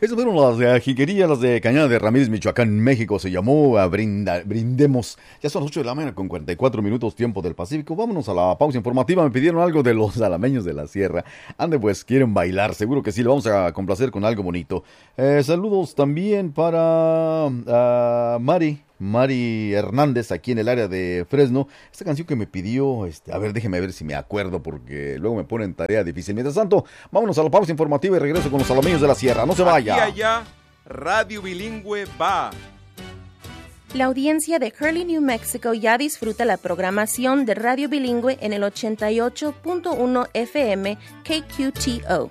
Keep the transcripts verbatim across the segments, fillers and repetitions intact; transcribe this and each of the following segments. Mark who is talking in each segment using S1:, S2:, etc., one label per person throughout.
S1: Esas fueron las uh, jiquerías, las de Cañada de Ramírez, Michoacán, México. Se llamó a brinda, Brindemos. Ya son las ocho de la mañana con cuarenta y cuatro minutos, tiempo del Pacífico. Vámonos a la pausa informativa. Me pidieron algo de los alameños de la sierra. Ande pues, quieren bailar. Seguro que sí, le vamos a complacer con algo bonito. Eh, saludos también para uh, Mari. Mari Hernández, aquí en el área de Fresno. Esta canción que me pidió, este, a ver, déjeme ver si me acuerdo, porque luego me ponen tarea difícil. Mientras tanto, vámonos a la pausa informativa y regreso con los alameños de la sierra. No se vaya.
S2: Aquí allá, Radio Bilingüe va.
S3: La audiencia de Hurley, New Mexico ya disfruta la programación de Radio Bilingüe en el ochenta y ocho punto uno F M K Q T O.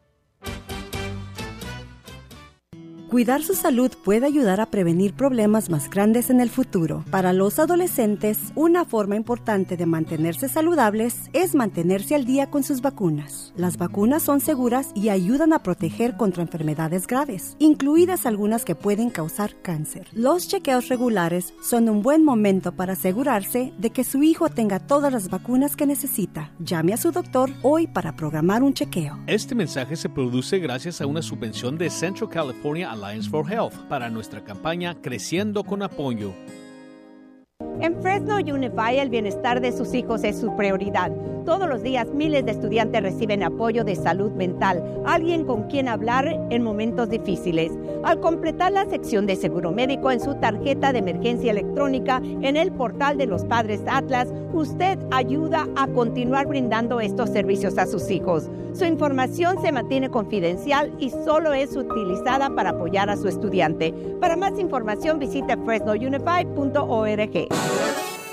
S4: Cuidar su salud puede ayudar a prevenir problemas más grandes en el futuro. Para los adolescentes, una forma importante de mantenerse saludables es mantenerse al día con sus vacunas. Las vacunas son seguras y ayudan a proteger contra enfermedades graves, incluidas algunas que pueden causar cáncer. Los chequeos regulares son un buen momento para asegurarse de que su hijo tenga todas las vacunas que necesita. Llame a su doctor hoy para programar un chequeo.
S5: Este mensaje se produce gracias a una subvención de Central California Alliance for Health para nuestra campaña Creciendo con Apoyo.
S6: En Fresno Unified, el bienestar de sus hijos es su prioridad. Todos los días miles de estudiantes reciben apoyo de salud mental, alguien con quien hablar en momentos difíciles. Al completar la sección de seguro médico en su tarjeta de emergencia electrónica en el portal de los Padres Atlas, usted ayuda a continuar brindando estos servicios a sus hijos. Su información se mantiene confidencial y solo es utilizada para apoyar a su estudiante. Para más información visite fresno unified punto org.